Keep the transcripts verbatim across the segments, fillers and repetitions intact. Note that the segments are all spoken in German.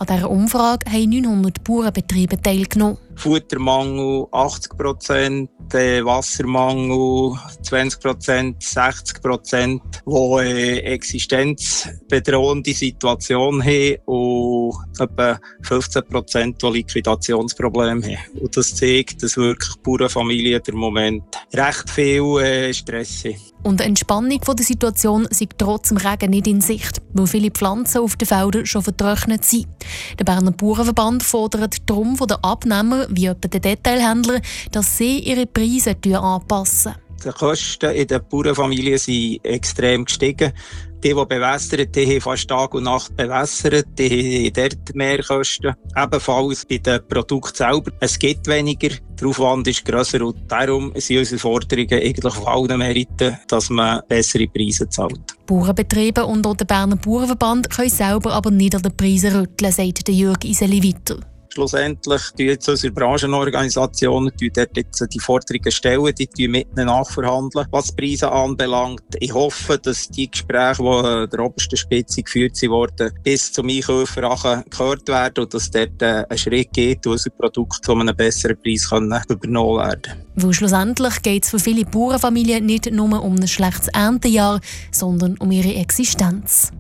An dieser Umfrage haben neunhundert Bauernbetriebe teilgenommen. Futtermangel achtzig Prozent, äh, Wassermangel zwanzig Prozent, sechzig Prozent, die äh, existenzbedrohende Situation haben und etwa fünfzehn Prozent, die Liquidationsprobleme haben. Und das zeigt, dass wirklich Bauernfamilien im Moment recht viel äh, Stress haben. Und eine Entspannung der Situation sei trotz dem Regen nicht in Sicht, weil viele Pflanzen auf den Feldern schon vertrocknet sind. Der Berner Bauernverband fordert darum von den Abnehmern, wie etwa den Detailhändlern, dass sie ihre Preise anpassen. Die Kosten in den Bauernfamilien sind extrem gestiegen. Die, die bewässert, die haben fast Tag und Nacht bewässert, die haben dort mehr Kosten. Ebenfalls bei den Produkten selber. Es gibt weniger, der Aufwand ist grösser und darum sind unsere Forderungen eigentlich auf allen Meriten, dass man bessere Preise zahlt. Bauernbetriebe und auch der Berner Bauernverband können selber aber nicht an den Preisen rütteln, sagt Jürg Iseli weiter. Schlussendlich tun jetzt unsere Branchenorganisationen dort jetzt die Forderungen stellen, die tun mit ihnen nachverhandeln, was die Preise anbelangt. Ich hoffe, dass die Gespräche, die an der obersten Spitze geführt wurden, bis zum Einkäufer gehört werden und dass dort ein Schritt geht, und unser Produkt zu einem besseren Preis können übernommen werden. Weil schlussendlich geht es für viele Bauernfamilien nicht nur um ein schlechtes Erntejahr, sondern um ihre Existenz.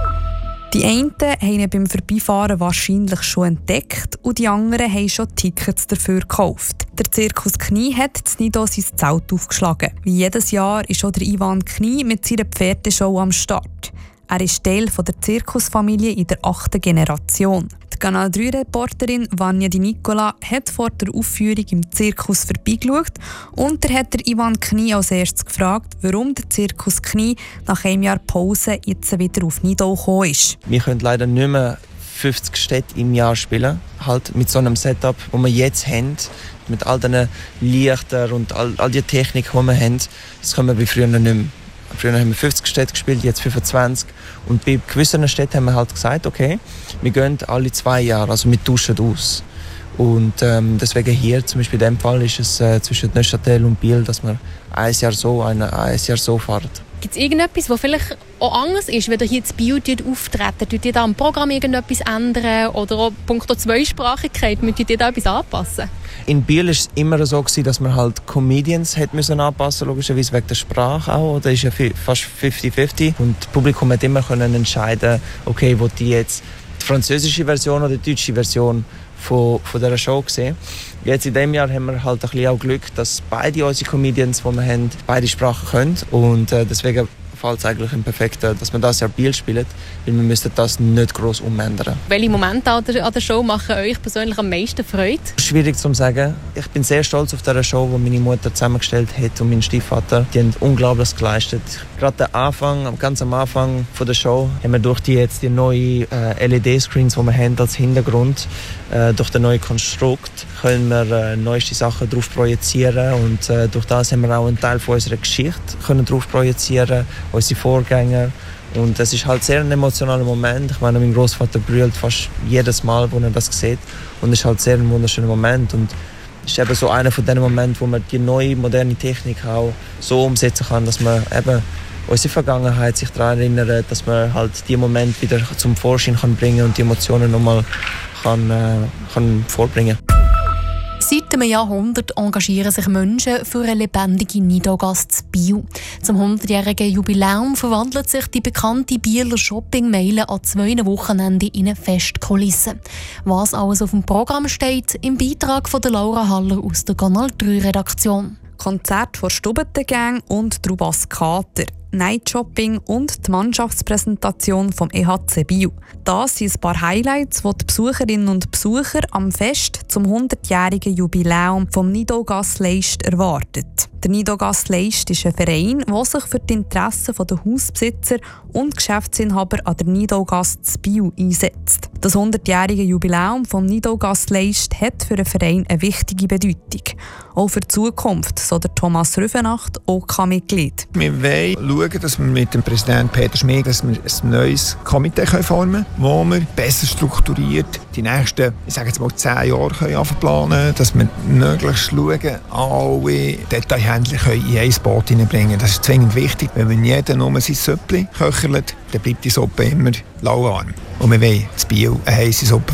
Die einen haben ihn beim Vorbeifahren wahrscheinlich schon entdeckt und die anderen haben schon Tickets dafür gekauft. Der Zirkus Knie hat in Nido sein Zelt aufgeschlagen. Wie jedes Jahr ist auch der Ivan Knie mit seiner Pferdeshow am Start. Er ist Teil der Zirkusfamilie in der achten Generation. Die Kanal drei Reporterin Vanja Di Nicola hat vor der Aufführung im Zirkus vorbeigeschaut und er hat der Ivan Knie als erstes gefragt, warum der Zirkus Knie nach einem Jahr Pause jetzt wieder auf Nido gekommen ist. Wir können leider nicht mehr fünfzig Städte im Jahr spielen, halt mit so einem Setup, das wir jetzt haben, mit all diesen Lichtern und all, all die Technik, die wir haben. Das können wir wie früher nicht mehr. Früher haben wir fünfzig Städte gespielt, jetzt fünfundzwanzig. Und bei gewissen Städten haben wir halt gesagt, okay, wir gehen alle zwei Jahre, also wir tauschen aus. Und ähm, deswegen hier, zum Beispiel in diesem Fall, ist es äh, zwischen Neuchâtel und Biel, dass wir ein Jahr so, ein, ein Jahr so fahren. Gibt es irgendetwas, das vielleicht auch anders ist, wenn ihr hier in Biel auftreten? Tut ihr da am Programm irgendetwas ändern? Oder auch punkto Zweisprachigkeit, müsst ihr da etwas anpassen? In Biel war es immer so, dass man halt Comedians hat müssen anpassen, logischerweise wegen der Sprache auch. Da ist ja fast fünfzig fünfzig. Und das Publikum hat immer können entscheiden, okay, will die jetzt die französische Version oder die deutsche Version von, von dieser Show sehen. Jetzt in diesem Jahr haben wir halt ein bisschen auch Glück, dass beide unsere Comedians, die wir haben, beide Sprachen können. Und äh, deswegen fällt es eigentlich im Perfekten, dass wir das Jahr Biel spielen, weil wir müssen das nicht gross umändern. Welche Momente an der, an der Show machen euch persönlich am meisten Freude? Schwierig zu sagen. Ich bin sehr stolz auf diese Show, die meine Mutter zusammengestellt hat und mein Stiefvater. Die haben unglaublich geleistet. Gerade der Anfang, ganz am Anfang von der Show, haben wir durch die jetzt die neuen äh, L E D-Screens, die wir haben als Hintergrund, äh, durch den neuen Konstrukt, können wir äh, neueste Sachen drauf projizieren und äh, durch das haben wir auch einen Teil von unserer Geschichte können drauf projizieren, unsere Vorgänger. Und es ist halt sehr ein emotionaler Moment. Ich meine, mein Großvater brüllt fast jedes Mal, wo er das sieht. Und es ist halt sehr ein wunderschöner Moment. Und es ist eben so einer von den Momenten, wo man die neue, moderne Technik auch so umsetzen kann, dass man eben unsere Vergangenheit sich daran erinnert, dass man halt die Momente wieder zum Vorschein kann bringen und die Emotionen nochmal kann, äh, kann vorbringen. Seit einem Jahrhundert engagieren sich Menschen für eine lebendige Nidogasse in Biel. Zum hundertjährigen Jubiläum verwandelt sich die bekannte Bieler Shopping-Meile an zwei Wochenenden in eine Festkulisse. Was alles auf dem Programm steht, im Beitrag von Laura Haller aus der Kanal drei Redaktion. Konzert von Stubbentengang und Trubas Kater, Nightshopping und die Mannschaftspräsentation vom E H C Biel. Das sind ein paar Highlights, die die Besucherinnen und Besucher am Fest zum hundertjährigen Jubiläum vom Nidogasse Leist erwartet. Der Nidogasse Leist ist ein Verein, der sich für die Interessen der Hausbesitzer und Geschäftsinhaber an der Nidogasse in Biel einsetzt. Das hundertjährige Jubiläum vom Nidogasse Leist hat für den Verein eine wichtige Bedeutung. Auch für die Zukunft, so der Thomas Rüfenacht, O K-Mitglied. Wir wollen schauen, dass wir mit dem Präsidenten Peter Schmid dass wir ein neues Komitee formen können, wo wir besser strukturiert die nächsten, ich sage jetzt mal, zehn Jahre können planen können, dass wir möglichst schauen, alle Detailhändler in ein Boot hineinbringen können. Das ist zwingend wichtig, weil wenn jeder nur sein Süppli köchert, dann bleibt die Suppe immer lauwarm. Und wir wollen in Biel eine heisse Suppe